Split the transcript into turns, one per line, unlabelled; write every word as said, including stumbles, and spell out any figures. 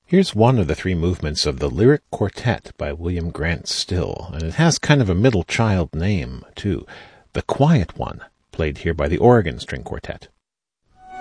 Here's one of the three movements of the Lyric Quartet by William Grant Still, and it has kind of a middle child name, too. The Quiet One, played here by the Oregon String Quartet.